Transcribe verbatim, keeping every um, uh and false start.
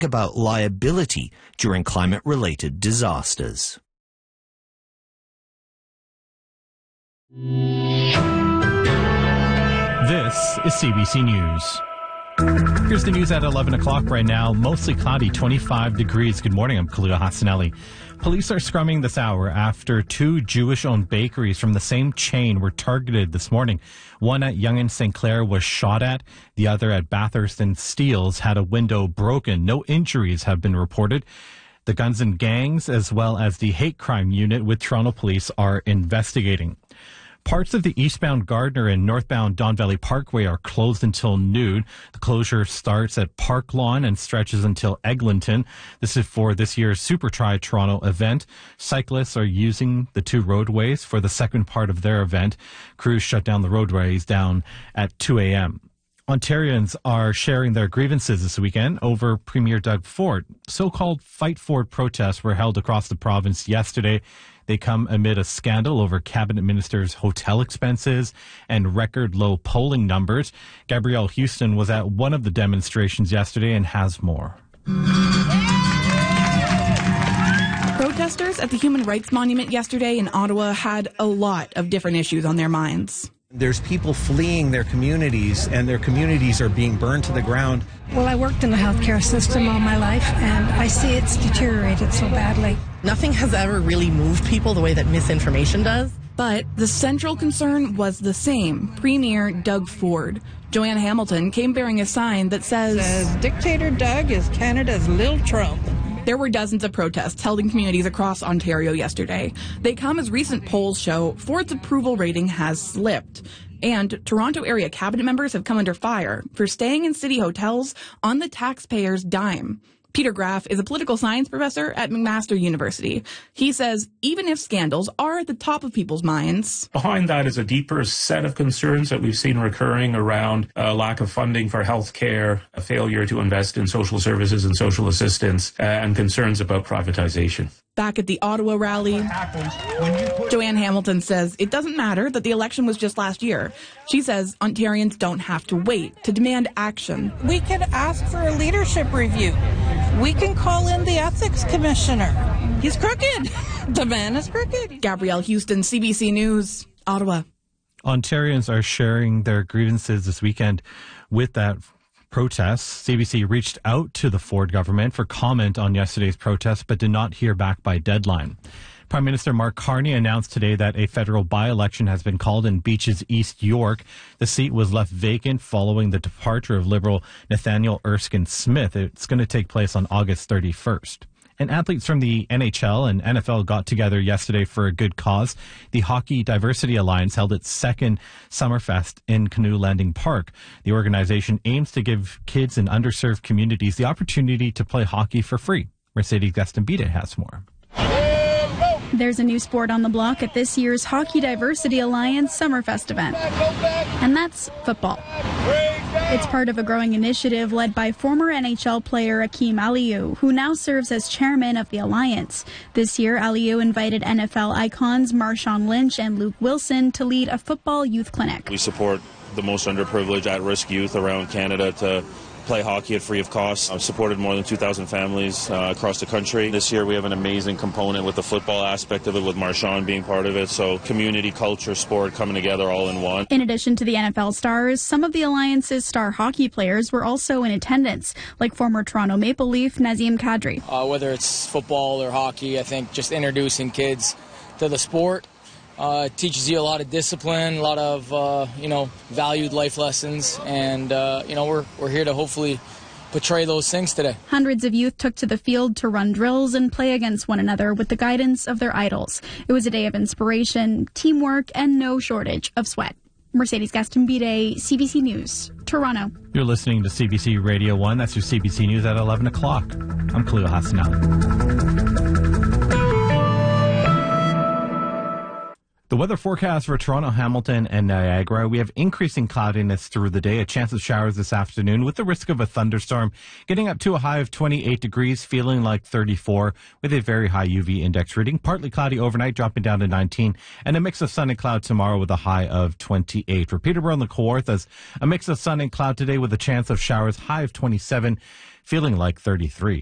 about liability during climate-related disasters. This is C B C News. Here's the news at eleven o'clock right now. Mostly cloudy, twenty-five degrees. Good morning, I'm Khalil Hassanelli. Police are scrumming this hour after two Jewish-owned bakeries from the same chain were targeted this morning. One at Yonge and Saint Clair was shot at. The other at Bathurst and Steeles had a window broken. No injuries have been reported. The Guns and Gangs, as well as the Hate Crime Unit with Toronto Police, are investigating. Parts of the eastbound Gardner and northbound Don Valley Parkway are closed until noon. The closure starts at Park Lawn and stretches until Eglinton. This is for this year's Super Tri Toronto event. Cyclists are using the two roadways for the second part of their event. Crews shut down the roadways down at two a.m. Ontarians are sharing their grievances this weekend over Premier Doug Ford. So-called Fight Ford protests were held across the province yesterday. They come amid a scandal over cabinet ministers' hotel expenses and record low polling numbers. Gabrielle Houston was at one of the demonstrations yesterday and has more. Protesters at the Human Rights Monument yesterday in Ottawa had a lot of different issues on their minds. There's people fleeing their communities, and their communities are being burned to the ground. Well, I worked in the healthcare system all my life, and I see it's deteriorated so badly. Nothing has ever really moved people the way that misinformation does. But the central concern was the same, Premier Doug Ford. Joanne Hamilton came bearing a sign that says, says Dictator Doug is Canada's little Trump. There were dozens of protests held in communities across Ontario yesterday. They come as recent polls show Ford's approval rating has slipped. And Toronto area cabinet members have come under fire for staying in city hotels on the taxpayers' dime. Peter Graff is a political science professor at McMaster University. He says even if scandals are at the top of people's minds, behind that is a deeper set of concerns that we've seen recurring around a lack of funding for health care, a failure to invest in social services and social assistance, uh, and concerns about privatization. Back at the Ottawa rally, Joanne Hamilton says it doesn't matter that the election was just last year. She says Ontarians don't have to wait to demand action. We could ask for a leadership review. We can call in the ethics commissioner. He's crooked. The man is crooked. Gabrielle Houston, C B C News, Ottawa. Ontarians are sharing their grievances this weekend with that protests. C B C reached out to the Ford government for comment on yesterday's protests, but did not hear back by deadline. Prime Minister Mark Carney announced today that a federal by-election has been called in Beaches East York. The seat was left vacant following the departure of Liberal Nathaniel Erskine Smith. It's going to take place on August thirty-first. And athletes from the N H L and N F L got together yesterday for a good cause. The Hockey Diversity Alliance held its second Summerfest in Canoe Landing Park. The organization aims to give kids in underserved communities the opportunity to play hockey for free. Mercedes Gastambide has more. There's a new sport on the block at this year's Hockey Diversity Alliance Summerfest event, and that's football. It's part of a growing initiative led by former N H L player Akeem Aliou, who now serves as chairman of the alliance. This year, Aliou invited N F L icons Marshawn Lynch and Luke Wilson to lead a football youth clinic. We support the most underprivileged, at-risk youth around Canada to play hockey at free of cost. I've supported more than two thousand families uh, across the country. This year we have an amazing component with the football aspect of it, with Marshawn being part of it. So community, culture, sport coming together all in one. In addition to the N F L stars, some of the Alliance's star hockey players were also in attendance, like former Toronto Maple Leaf Nazem Kadri. Uh, whether it's football or hockey, I think just introducing kids to the sport Uh, it teaches you a lot of discipline, a lot of, uh, you know, valued life lessons. And, uh, you know, we're, we're here to hopefully portray those things today. Hundreds of youth took to the field to run drills and play against one another with the guidance of their idols. It was a day of inspiration, teamwork, and no shortage of sweat. Mercedes Gastambide, C B C News, Toronto. You're listening to C B C Radio one. That's your C B C News at eleven o'clock. I'm Khalil Hassanelli. The weather forecast for Toronto, Hamilton, and Niagara. We have increasing cloudiness through the day, a chance of showers this afternoon with the risk of a thunderstorm, getting up to a high of twenty-eight degrees, feeling like thirty-four with a very high U V index reading. Partly cloudy overnight, dropping down to nineteen, and a mix of sun and cloud tomorrow with a high of twenty-eight. For Peterborough and the Kawarthas, a mix of sun and cloud today with a chance of showers, high of twenty-seven, feeling like thirty-three.